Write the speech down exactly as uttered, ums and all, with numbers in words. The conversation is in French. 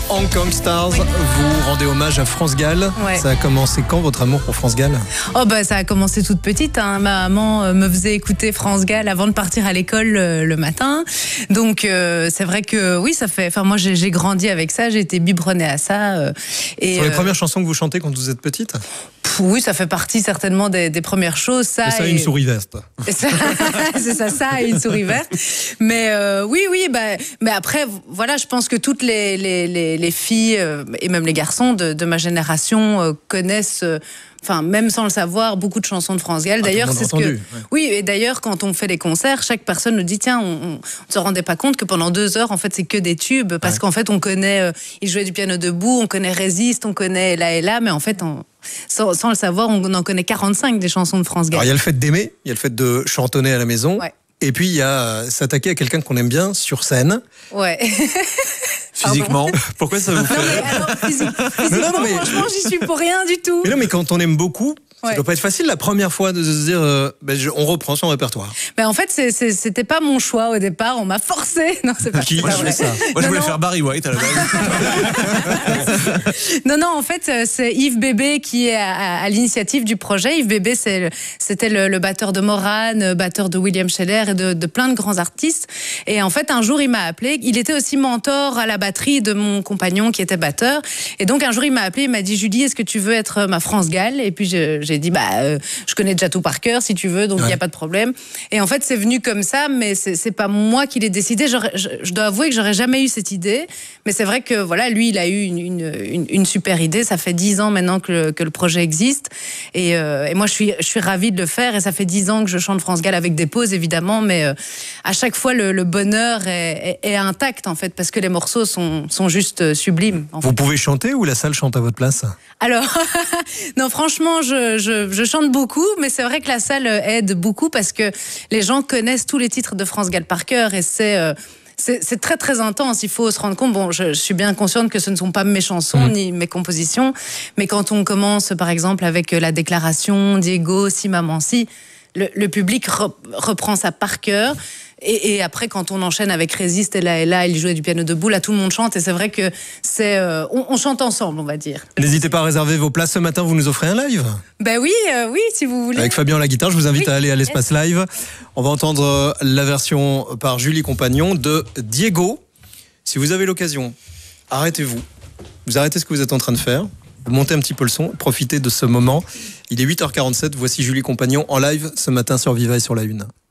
Hong Kong Stars, oui. Vous rendez hommage à France Gall. Ouais. Ça a commencé quand votre amour pour France Gall? Oh bah ça a commencé toute petite. Hein. Ma maman me faisait écouter France Gall avant de partir à l'école le, le matin. Donc euh, c'est vrai que oui, ça fait. Enfin moi j'ai, j'ai grandi avec ça, j'ai été biberonnée à ça. Euh, et Ce sont les euh... premières chansons que vous chantez quand vous êtes petite? Pff, oui, ça fait partie certainement des, des premières choses. Ça, et ça et... une souris verte. Et ça, c'est ça, ça et une souris verte. Mais euh, oui, oui, bah, mais après, voilà, je pense que toutes les, les, les, les filles euh, et même les garçons de, de ma génération euh, connaissent. Euh, Enfin, même sans le savoir, beaucoup de chansons de France Gall. Ah, d'ailleurs, c'est ce entendu, que. Ouais. Oui, et d'ailleurs, quand on fait les concerts, chaque personne nous dit tiens, on ne se rendait pas compte que pendant deux heures, en fait, c'est que des tubes. Parce ouais. qu'en fait, on connaît. Euh, il jouait du piano debout, on connaît Résiste, on connaît Là et Là, mais en fait, on, sans, sans le savoir, on en connaît quarante-cinq des chansons de France Gall. Alors, il y a le fait d'aimer, il y a le fait de chantonner à la maison. Ouais. Et puis, il y a s'attaquer à quelqu'un qu'on aime bien sur scène. Ouais. Physiquement. Pardon. Pourquoi ça vous fait non, mais alors, physique, physiquement, non, non, mais... franchement, j'y suis pour rien du tout. Mais non, mais quand on aime beaucoup, ça ouais. doit pas être facile la première fois de se dire euh, ben, je, on reprend son répertoire. Ben en fait, c'est, c'est, c'était pas mon choix au départ, on m'a forcé. Non, c'est pas, Qui, c'est pas moi, vrai. Je ça. Moi, non, je voulais non. faire Barry White à la base. non, non, en fait, c'est Yves Bébé qui est à, à l'initiative du projet. Yves Bébé, c'est le, c'était le, le batteur de Morane, batteur de William Scheller et de, de plein de grands artistes. Et en fait, un jour, il m'a appelé. Il était aussi mentor à la batterie de mon compagnon qui était batteur. Et donc, un jour, il m'a appelé, il m'a dit Julie, est-ce que tu veux être ma France Gall? Et puis, je, j'ai dit, bah, euh, je connais déjà tout par cœur, si tu veux, donc il ouais. n'y a pas de problème. Et en fait, c'est venu comme ça, mais c'est, c'est pas moi qui l'ai décidé. Je, je dois avouer que j'aurais jamais eu cette idée. Mais c'est vrai que, voilà, lui, il a eu une, une, une, une super idée. Ça fait dix ans maintenant que le, que le projet existe. Et, euh, et moi, je suis, je suis ravie de le faire. Et ça fait dix ans que je chante France Gall avec des pauses, évidemment. Mais euh, à chaque fois, le, le bonheur est, est, est intact, en fait, parce que les morceaux sont, sont juste sublimes. En Vous fait. pouvez chanter ou la salle chante à votre place? Alors, non, franchement, je, je, je chante beaucoup, mais c'est vrai que la salle aide beaucoup parce que les gens connaissent tous les titres de France Gall par cœur et c'est... Euh, C'est, c'est très très intense, il faut se rendre compte. Bon, je, je suis bien consciente que ce ne sont pas mes chansons mmh. ni mes compositions, mais quand on commence par exemple avec La Déclaration, Diego, Si Maman Si, le, le public re, reprend ça par cœur. Et, et après, quand on enchaîne avec Résiste et Là et Là, il jouait du piano debout, là tout le monde chante et c'est vrai que c'est, euh, on, on chante ensemble, on va dire. N'hésitez pas à réserver vos places. Ce matin, vous nous offrez un live. Ben oui, euh, oui, si vous voulez. Avec Fabien à la guitare, je vous invite oui. à aller à l'espace live. On va entendre la version par Julie Compagnon de Diego. Si vous avez l'occasion, arrêtez-vous. Vous arrêtez ce que vous êtes en train de faire. Vous montez un petit peu le son, profitez de ce moment. Il est huit heures quarante-sept, voici Julie Compagnon en live ce matin sur Viva et sur La Une.